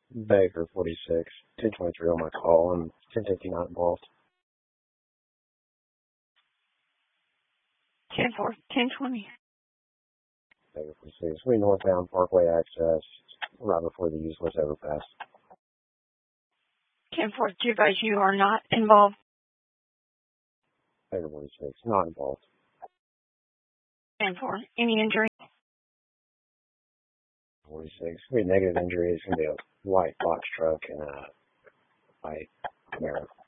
Baker 46, 1023 on my call. I'm 1050 not involved. 10-4, 1020. Baker 46, we northbound Parkway access right before the useless overpass. 10-4, to advise you are not involved. Baker 46, not involved. 10-4, any injury? 46, we had negative injuries. It's going to be a white box truck and a white Camaro.